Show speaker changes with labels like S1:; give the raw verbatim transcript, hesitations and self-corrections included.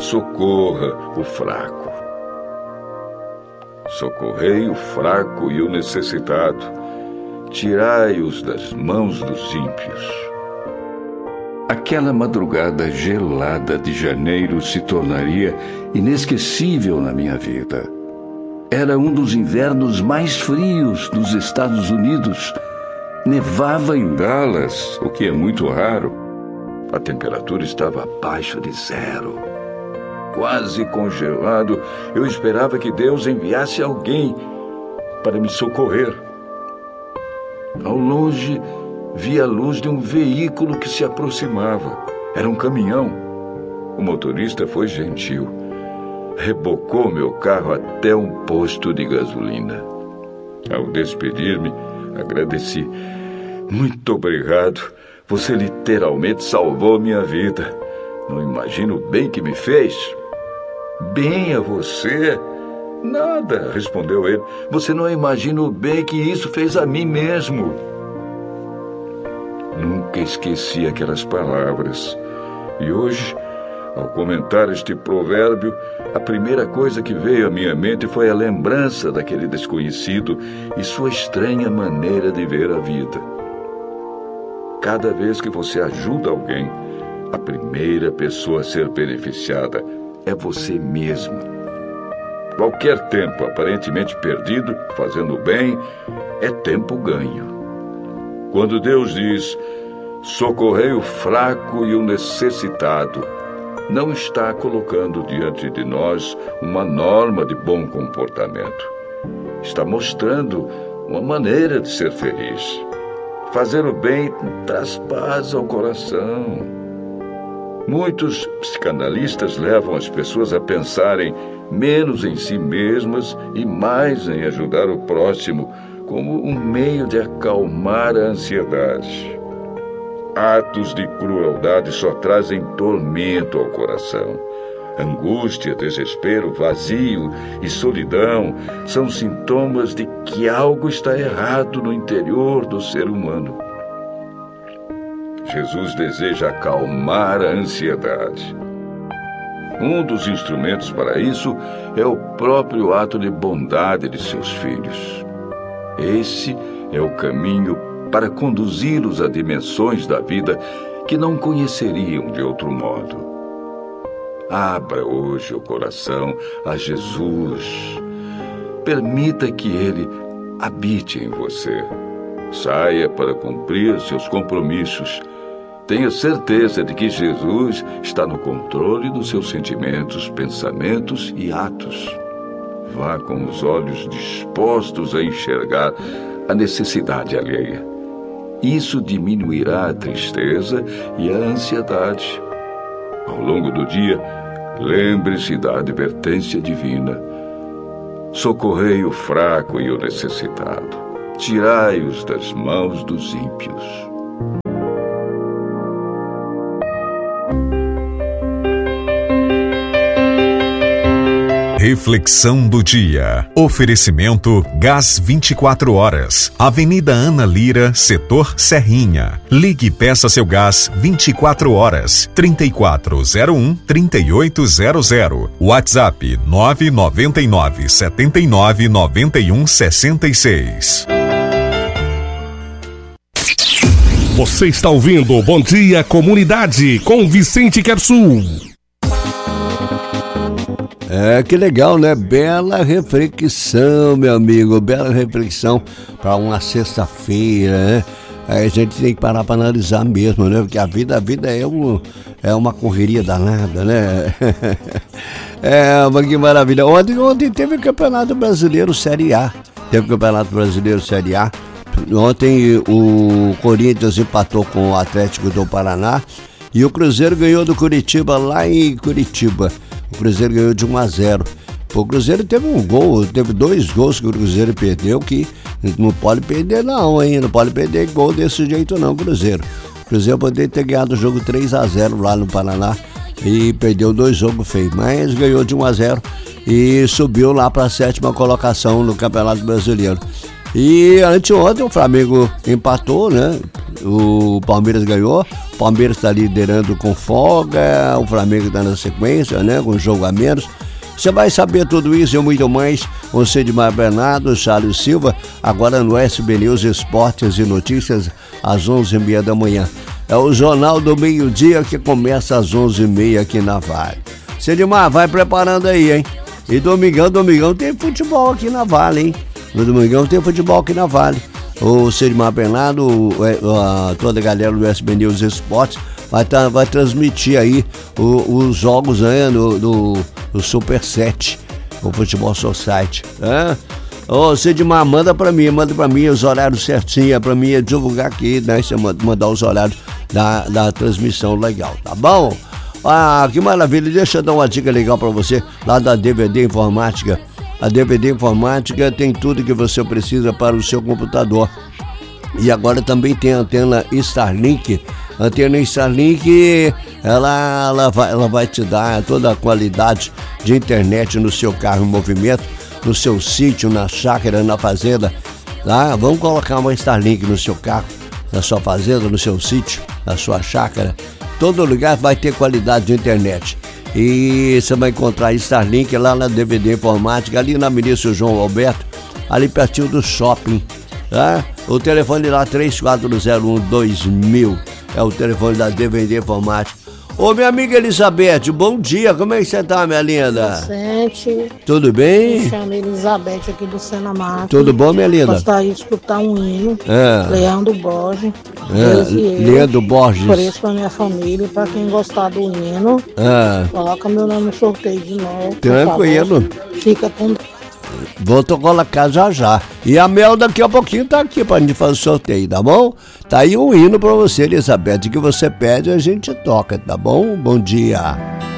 S1: socorra o fraco. Socorrei o fraco e o necessitado, tirai-os das mãos dos ímpios. Aquela madrugada gelada de janeiro se tornaria inesquecível na minha vida. Era um dos invernos mais frios dos Estados Unidos. Nevava em Dallas, o que é muito raro. A temperatura estava abaixo de zero. Quase congelado, eu esperava que Deus enviasse alguém para me socorrer. Ao longe, vi a luz de um veículo que se aproximava. Era um caminhão. O motorista foi gentil. Rebocou meu carro até um posto de gasolina. Ao despedir-me, agradeci. Muito obrigado. Você literalmente salvou minha vida. Não imagino o bem que me fez. Bem a você? Nada, respondeu ele. Você não imagina o bem que isso fez a mim mesmo. Nunca esqueci aquelas palavras. E hoje, ao comentar este provérbio, a primeira coisa que veio à minha mente foi a lembrança daquele desconhecido e sua estranha maneira de ver a vida. Cada vez que você ajuda alguém, a primeira pessoa a ser beneficiada é você mesmo. Qualquer tempo aparentemente perdido, fazendo bem, é tempo ganho. Quando Deus diz, socorrei o fraco e o necessitado, não está colocando diante de nós uma norma de bom comportamento. Está mostrando uma maneira de ser feliz. Fazer o bem traz paz ao coração. Muitos psicanalistas levam as pessoas a pensarem menos em si mesmas e mais em ajudar o próximo como um meio de acalmar a ansiedade. Atos de crueldade só trazem tormento ao coração. Angústia, desespero, vazio e solidão são sintomas de que algo está errado no interior do ser humano. Jesus deseja acalmar a ansiedade. Um dos instrumentos para isso é o próprio ato de bondade de seus filhos. Esse é o caminho para conduzi-los a dimensões da vida que não conheceriam de outro modo. Abra hoje o coração a Jesus. Permita que Ele habite em você. Saia para cumprir seus compromissos. Tenha certeza de que Jesus está no controle dos seus sentimentos, pensamentos e atos. Vá com os olhos dispostos a enxergar a necessidade alheia. Isso diminuirá a tristeza e a ansiedade. Ao longo do dia, lembre-se da advertência divina. Socorrei o fraco e o necessitado. Tirai-os das mãos dos ímpios.
S2: Reflexão do dia. Oferecimento Gás vinte e quatro horas. Avenida Ana Lira, setor Serrinha. Ligue e peça seu gás vinte e quatro horas. trinta e quatro zero um, trinta e oito zero zero. WhatsApp nove nove nove, sete nove nove um, seis seis.
S3: Você está ouvindo Bom Dia Comunidade com Vicente Quersul.
S4: É, que legal, né? Bela reflexão, meu amigo, bela reflexão para uma sexta-feira, né? Aí a gente tem que parar para analisar mesmo, né? Porque a vida, a vida é, um, é uma correria danada, né? É, mas que maravilha. Ontem, ontem teve o Campeonato Brasileiro Série A. Teve o Campeonato Brasileiro Série A. Ontem o Corinthians empatou com o Atlético do Paraná e o Cruzeiro ganhou do Curitiba lá em Curitiba. O Cruzeiro ganhou de um a zero. O Cruzeiro teve um gol, teve dois gols que o Cruzeiro perdeu, que não pode perder não, hein? Não pode perder gol desse jeito não, Cruzeiro. O Cruzeiro poderia ter ganhado o jogo três a zero lá no Paraná e perdeu dois jogos feios, mas ganhou de um a zero e subiu lá para a sétima colocação no Campeonato Brasileiro. E anteontem o Flamengo empatou, né? O Palmeiras ganhou, o Palmeiras está liderando com folga, o Flamengo está na sequência, né, com jogo a menos. Você vai saber tudo isso e muito mais com o Cedimar Bernardo, Charles Silva, agora no S B News Esportes e Notícias, às onze e meia da manhã. É o Jornal do Meio-Dia que começa às onze e meia aqui na Vale. Cedimar, vai preparando aí, hein? E domingão, domingão tem futebol aqui na Vale, hein? No domingão tem futebol aqui na Vale. O Cedimar Bernardo, toda a galera do S B News Esportes vai, tá, vai transmitir aí o, os jogos, né, do, do, do Super sete, o Futebol Society. Né? Ô Cedimar, manda pra mim, manda pra mim os horários certinhos, pra mim divulgar aqui, né? Você mandar os horários da, da transmissão legal, tá bom? Ah, que maravilha, deixa eu dar uma dica legal pra você lá da D V D Informática. A D V D Informática tem tudo que você precisa para o seu computador. E agora também tem a antena Starlink. A antena Starlink, ela, ela, vai, ela vai te dar toda a qualidade de internet no seu carro em movimento, no seu sítio, na chácara, na fazenda. Tá? Vamos colocar uma Starlink no seu carro, na sua fazenda, no seu sítio, na sua chácara. Todo lugar vai ter qualidade de internet. E você vai encontrar Starlink lá na D V D Informática, ali na Ministro João Alberto, ali pertinho do shopping. Tá? O telefone lá três quatro zero um dois mil é o telefone da D V D Informática. Ô, minha amiga Elizabeth, bom dia, como é que você tá, minha linda?
S5: Vicente.
S4: Tudo bem?
S5: Me chamo Elizabeth aqui do Senamar.
S4: Tudo bom, minha linda?
S5: Gostaria de escutar um hino,
S4: é.
S5: Leão do Borges.
S4: É. Leão do Borges.
S5: Ofereço pra minha família, pra quem gostar do hino,
S4: é.
S5: Coloca meu nome no sorteio de novo.
S4: Tranquilo.
S5: Fica com...
S4: Vou colocar já já. E a Mel daqui a pouquinho tá aqui pra gente fazer o sorteio, tá bom? Tá aí um hino pra você, Elizabeth, que você pede, a gente toca, tá bom? Bom dia.